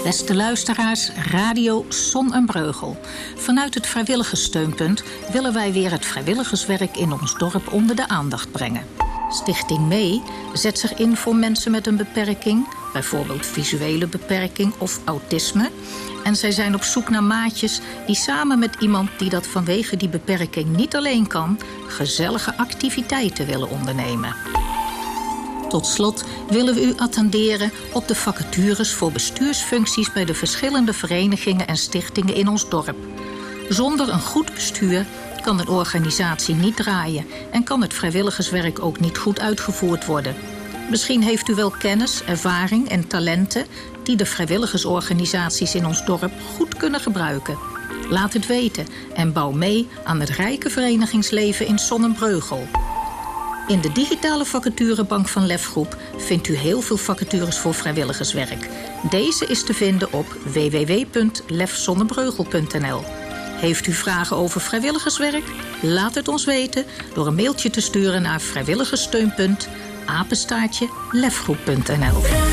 Beste luisteraars, Radio Son en Breugel. Vanuit het vrijwilligerssteunpunt willen wij weer het vrijwilligerswerk in ons dorp onder de aandacht brengen. Stichting Mee zet zich in voor mensen met een beperking, bijvoorbeeld visuele beperking of autisme. En zij zijn op zoek naar maatjes die samen met iemand die dat vanwege die beperking niet alleen kan, gezellige activiteiten willen ondernemen. Tot slot willen we u attenderen op de vacatures voor bestuursfuncties bij de verschillende verenigingen en stichtingen in ons dorp. Zonder een goed bestuur kan een organisatie niet draaien en kan het vrijwilligerswerk ook niet goed uitgevoerd worden. Misschien heeft u wel kennis, ervaring en talenten die de vrijwilligersorganisaties in ons dorp goed kunnen gebruiken. Laat het weten en bouw mee aan het rijke verenigingsleven in Son en Breugel. In de digitale vacaturebank van Lefgroep vindt u heel veel vacatures voor vrijwilligerswerk. Deze is te vinden op www.lefzonnebreugel.nl. Heeft u vragen over vrijwilligerswerk? Laat het ons weten door een mailtje te sturen naar vrijwilligerssteunpunt@lefgroep.nl.